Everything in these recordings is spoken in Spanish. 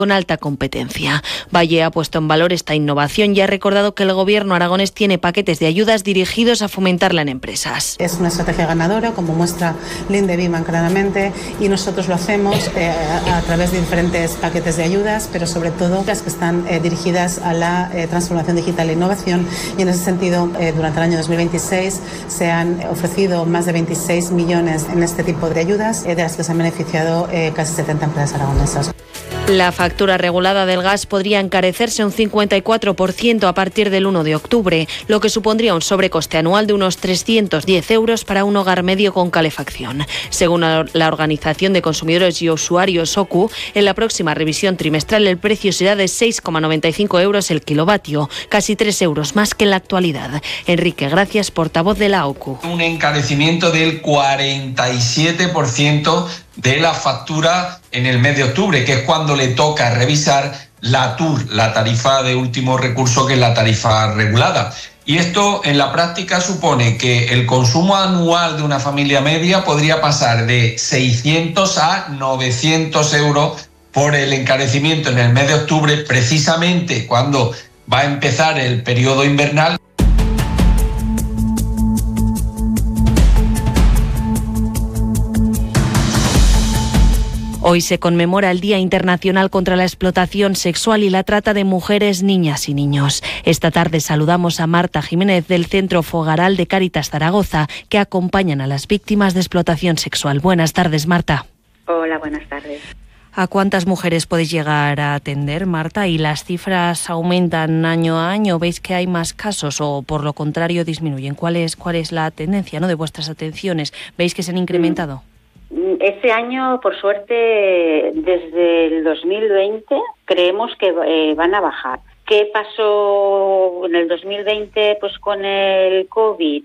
con alta competencia. Valle ha puesto en valor esta innovación y ha recordado que el gobierno aragonés tiene paquetes de ayudas dirigidos a fomentarla en empresas. Es una estrategia ganadora, como muestra Linde Biman claramente, y nosotros lo hacemos a través de diferentes paquetes de ayudas, pero sobre todo las que están dirigidas a la transformación digital e innovación, y en ese sentido durante el año 2026 se han ofrecido más de 26 millones en este tipo de ayudas, de las que se han beneficiado casi 70 empresas aragonesas. La factura regulada del gas podría encarecerse un 54% a partir del 1 de octubre, lo que supondría un sobrecoste anual de unos 310 euros para un hogar medio con calefacción. Según la Organización de Consumidores y Usuarios OCU, en la próxima revisión trimestral el precio será de 6,95 euros el kilovatio, casi 3 euros más que en la actualidad. Enrique Gracias, portavoz de la OCU. Un encarecimiento del 47% de la factura en el mes de octubre, que es cuando le toca revisar la TUR, la tarifa de último recurso, que es la tarifa regulada. Y esto en la práctica supone que el consumo anual de una familia media podría pasar de 600 a 900 euros por el encarecimiento en el mes de octubre, precisamente cuando va a empezar el periodo invernal. Hoy se conmemora el Día Internacional contra la Explotación Sexual y la Trata de Mujeres, Niñas y Niños. Esta tarde saludamos a Marta Jiménez del Centro Fogaral de Cáritas Zaragoza, que acompañan a las víctimas de explotación sexual. Buenas tardes, Marta. Hola, buenas tardes. ¿A cuántas mujeres podéis llegar a atender, Marta? ¿Y las cifras aumentan año a año? ¿Veis que hay más casos o, por lo contrario, disminuyen? ¿Cuál es la tendencia, de vuestras atenciones? ¿Veis que se han incrementado? Este año, por suerte, desde el 2020, creemos que van a bajar. ¿Qué pasó en el 2020 con el COVID?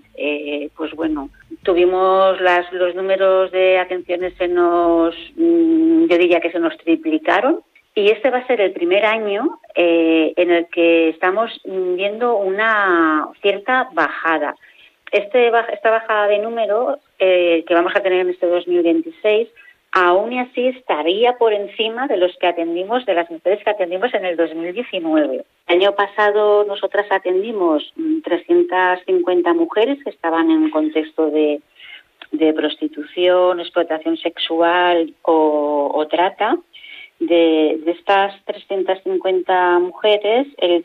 Tuvimos los números de atenciones yo diría que se nos triplicaron, y este va a ser el primer año en el que estamos viendo una cierta bajada. Esta bajada de número que vamos a tener en este 2026, aún y así estaría por encima de los que atendimos, de las mujeres que atendimos en el 2019. El año pasado nosotras atendimos 350 mujeres que estaban en un contexto de prostitución, explotación sexual o trata. De estas 350 mujeres, el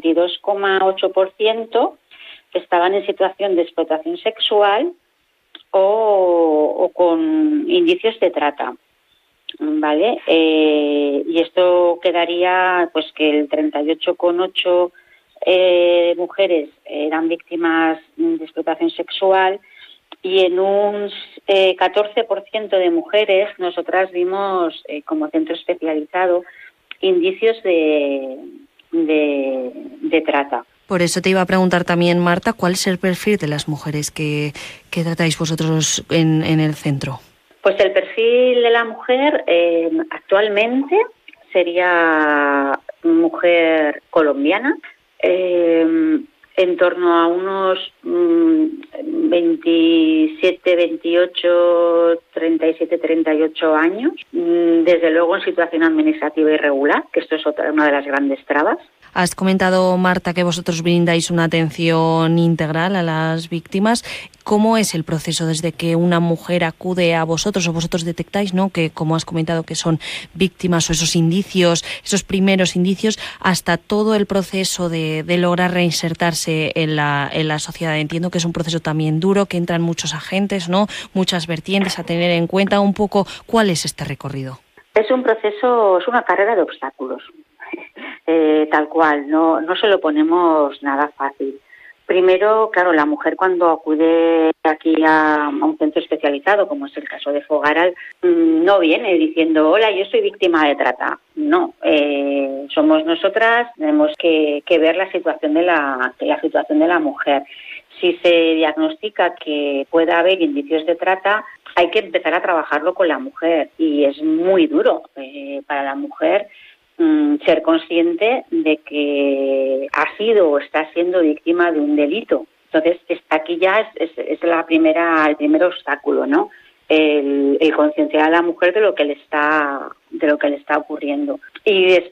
52,8% estaban en situación de explotación sexual o con indicios de trata, ¿vale? Y esto quedaría que el 38,8% mujeres eran víctimas de explotación sexual, y en un 14% de mujeres nosotras vimos como centro especializado indicios de trata. Por eso te iba a preguntar también, Marta, ¿cuál es el perfil de las mujeres que tratáis vosotros en el centro? Pues el perfil de la mujer actualmente sería mujer colombiana, en torno a unos 27, 28, 37, 38 años, desde luego en situación administrativa irregular, que esto es una de las grandes trabas. Has comentado, Marta, que vosotros brindáis una atención integral a las víctimas. ¿Cómo es el proceso desde que una mujer acude a vosotros o vosotros detectáis, que como has comentado que son víctimas, o esos indicios, esos primeros indicios, hasta todo el proceso de lograr reinsertarse en la sociedad? Entiendo que es un proceso también duro, que entran muchos agentes, muchas vertientes a tener en cuenta. Un poco, ¿cuál es este recorrido? Es un proceso, es una carrera de obstáculos. Tal cual, no se lo ponemos nada fácil. Primero, claro, la mujer cuando acude aquí a un centro especializado, como es el caso de Fogaral, no viene diciendo, hola, yo soy víctima de trata. No, somos nosotras, tenemos que ver la situación de la mujer. Si se diagnostica que pueda haber indicios de trata, hay que empezar a trabajarlo con la mujer, y es muy duro para la mujer ser consciente de que ha sido o está siendo víctima de un delito. Entonces, aquí ya es el primer obstáculo, ¿no? El concienciar a la mujer de lo que le está ocurriendo. Y después